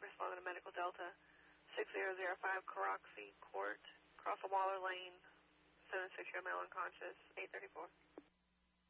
responding to Medical Delta 6005 Caroxy Court, across the Waller Lane, 76-year-old male unconscious, 834.